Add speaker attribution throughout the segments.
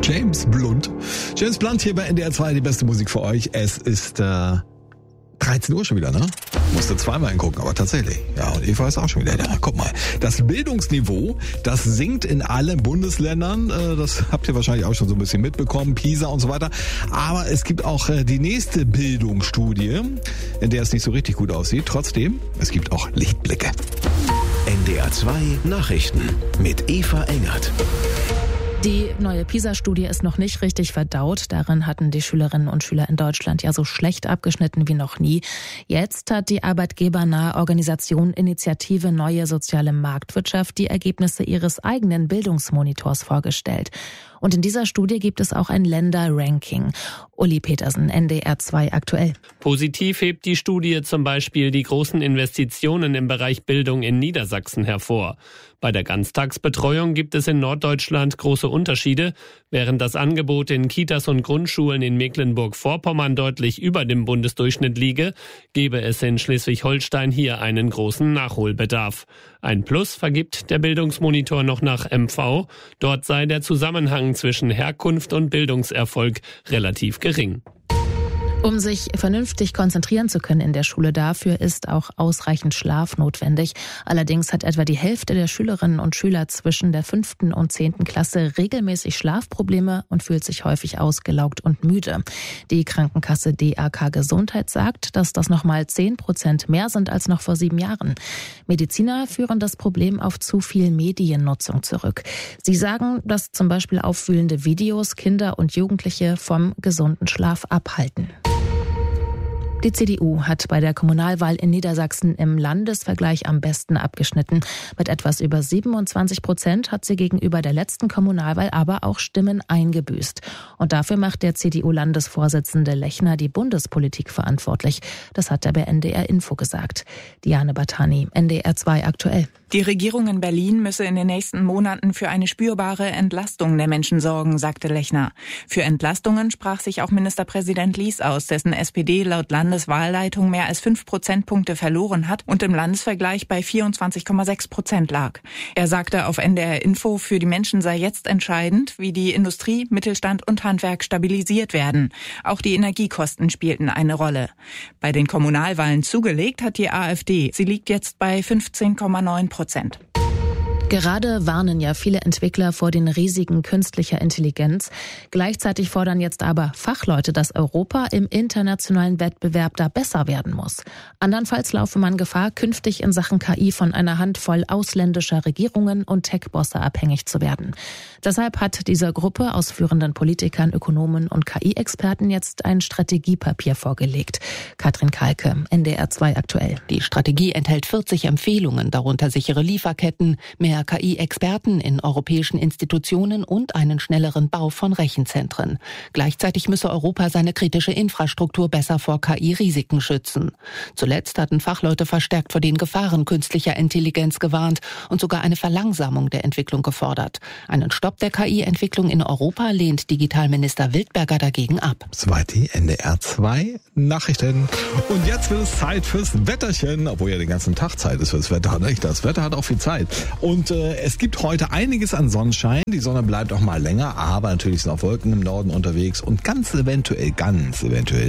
Speaker 1: James Blunt. James Blunt hier bei NDR 2, die beste Musik für euch. Es ist 13 Uhr schon wieder, ne? Musste zweimal hingucken, aber tatsächlich. Ja, und Eva ist auch schon wieder da. Guck mal, das Bildungsniveau, das sinkt in allen Bundesländern. Das habt ihr wahrscheinlich auch schon so ein bisschen mitbekommen, PISA und so weiter. Aber es gibt auch die nächste Bildungsstudie, in der es nicht so richtig gut aussieht. Trotzdem, es gibt auch Lichtblicke.
Speaker 2: NDR 2 Nachrichten mit Eva Engert.
Speaker 3: Die neue PISA-Studie ist noch nicht richtig verdaut. Darin hatten die Schülerinnen und Schüler in Deutschland ja so schlecht abgeschnitten wie noch nie. Jetzt hat die arbeitgebernahe Organisation Initiative Neue Soziale Marktwirtschaft die Ergebnisse ihres eigenen Bildungsmonitors vorgestellt. Und in dieser Studie gibt es auch ein Länder-Ranking. Uli Petersen, NDR 2 aktuell.
Speaker 4: Positiv hebt die Studie zum Beispiel die großen Investitionen im Bereich Bildung in Niedersachsen hervor. Bei der Ganztagsbetreuung gibt es in Norddeutschland große Unterschiede. Während das Angebot in Kitas und Grundschulen in Mecklenburg-Vorpommern deutlich über dem Bundesdurchschnitt liege, gebe es in Schleswig-Holstein hier einen großen Nachholbedarf. Ein Plus vergibt der Bildungsmonitor noch nach MV. Dort sei der Zusammenhang zwischen Herkunft und Bildungserfolg relativ gering.
Speaker 3: Um sich vernünftig konzentrieren zu können in der Schule, dafür ist auch ausreichend Schlaf notwendig. Allerdings hat etwa die Hälfte der Schülerinnen und Schüler zwischen der 5. und 10. Klasse regelmäßig Schlafprobleme und fühlt sich häufig ausgelaugt und müde. Die Krankenkasse DAK Gesundheit sagt, dass das nochmal 10% mehr sind als noch vor 7 Jahren. Mediziner führen das Problem auf zu viel Mediennutzung zurück. Sie sagen, dass zum Beispiel aufwühlende Videos Kinder und Jugendliche vom gesunden Schlaf abhalten. Die CDU hat bei der Kommunalwahl in Niedersachsen im Landesvergleich am besten abgeschnitten. Mit etwas über 27% hat sie gegenüber der letzten Kommunalwahl aber auch Stimmen eingebüßt. Und dafür macht der CDU-Landesvorsitzende Lechner die Bundespolitik verantwortlich. Das hat er bei NDR Info gesagt. Diane Batani, NDR 2 aktuell.
Speaker 5: Die Regierung in Berlin müsse in den nächsten Monaten für eine spürbare Entlastung der Menschen sorgen, sagte Lechner. Für Entlastungen sprach sich auch Ministerpräsident Lies aus, dessen SPD laut Landeswahlleitung mehr als 5 Prozentpunkte verloren hat und im Landesvergleich bei 24,6% lag. Er sagte auf NDR Info, für die Menschen sei jetzt entscheidend, wie die Industrie, Mittelstand und Handwerk stabilisiert werden. Auch die Energiekosten spielten eine Rolle. Bei den Kommunalwahlen zugelegt hat die AfD. Sie liegt jetzt bei 15,9%.
Speaker 3: Gerade warnen ja viele Entwickler vor den Risiken künstlicher Intelligenz. Gleichzeitig fordern jetzt aber Fachleute, dass Europa im internationalen Wettbewerb da besser werden muss. Andernfalls laufe man Gefahr, künftig in Sachen KI von einer Handvoll ausländischer Regierungen und Tech-Bosse abhängig zu werden. Deshalb hat diese Gruppe aus führenden Politikern, Ökonomen und KI-Experten jetzt ein Strategiepapier vorgelegt. Katrin Kalke, NDR 2 aktuell.
Speaker 6: Die Strategie enthält 40 Empfehlungen, darunter sichere Lieferketten, mehr KI-Experten in europäischen Institutionen und einen schnelleren Bau von Rechenzentren. Gleichzeitig müsse Europa seine kritische Infrastruktur besser vor KI-Risiken schützen. Zuletzt hatten Fachleute verstärkt vor den Gefahren künstlicher Intelligenz gewarnt und sogar eine Verlangsamung der Entwicklung gefordert. Einen Stopp der KI-Entwicklung in Europa lehnt Digitalminister Wildberger dagegen ab.
Speaker 1: Soweit die NDR 2 Nachrichten. Und jetzt wird es Zeit fürs Wetterchen, obwohl ja den ganzen Tag Zeit ist fürs Wetter, nicht? Das Wetter hat auch viel Zeit. Und es gibt heute einiges an Sonnenschein. Die Sonne bleibt auch mal länger, aber natürlich sind auch Wolken im Norden unterwegs und ganz eventuell, ganz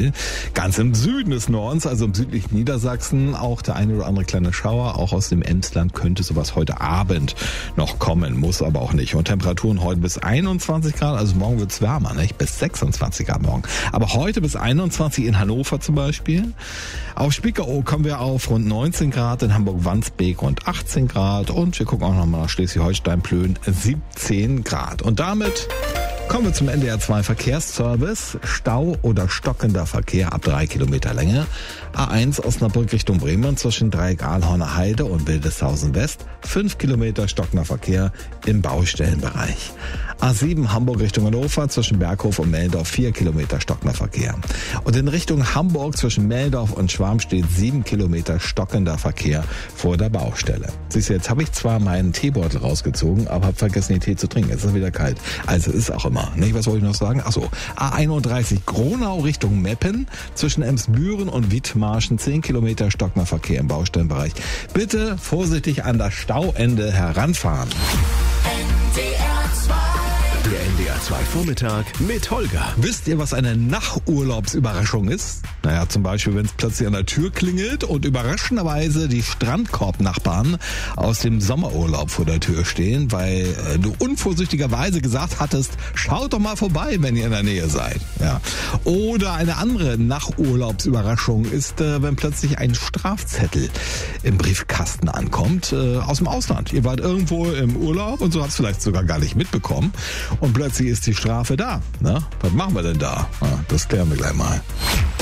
Speaker 1: im Süden des Nordens, also im südlichen Niedersachsen, auch der eine oder andere kleine Schauer. Auch aus dem Emsland könnte sowas heute Abend noch kommen, muss aber auch nicht. Und Temperaturen heute bis 21 Grad, also morgen wird es wärmer, nicht? Bis 26 Grad morgen. Aber heute bis 21 in Hannover zum Beispiel. Auf Spiekeroog kommen wir auf rund 19 Grad, in Hamburg-Wandsbek rund 18 Grad und wir gucken auch nochmal nach Schleswig-Holstein-Plön 17 Grad. Und damit kommen wir zum NDR 2 Verkehrsservice. Stau oder stockender Verkehr ab 3 Kilometer Länge. A1 Osnabrück Richtung Bremen zwischen Dreieck Ahlhorner Heide und Wildeshausen West. 5 Kilometer stockender Verkehr im Baustellenbereich. A7 Hamburg Richtung Hannover zwischen Berghof und Meldorf 4 Kilometer stockender Verkehr. Und in Richtung Hamburg zwischen Meldorf und Schwarm steht 7 Kilometer stockender Verkehr vor der Baustelle. Siehst du, jetzt habe ich zwar meinen Teebeutel rausgezogen, aber habe vergessen, den Tee zu trinken. Jetzt ist es wieder kalt. Also ist auch immer. Nicht, was wollte ich noch sagen? Achso, A31 Gronau Richtung Meppen zwischen Emsbüren und Wiedmarschen 10 Kilometer stockender Verkehr im Baustellenbereich. Bitte vorsichtig an das Stauende heranfahren.
Speaker 2: Der NDR NDR2 Vormittag mit Holger.
Speaker 1: Wisst ihr, was eine Nachurlaubsüberraschung ist? Naja, zum Beispiel, wenn es plötzlich an der Tür klingelt und überraschenderweise die Strandkorb-Nachbarn aus dem Sommerurlaub vor der Tür stehen, weil du unvorsichtigerweise gesagt hattest, schaut doch mal vorbei, wenn ihr in der Nähe seid. Ja. Oder eine andere Nachurlaubsüberraschung ist, wenn plötzlich ein Strafzettel im Briefkasten ankommt aus dem Ausland. Ihr wart irgendwo im Urlaub und so habt es vielleicht sogar gar nicht mitbekommen und plötzlich ist die Strafe da. Na, was machen wir denn da? Das klären wir gleich mal.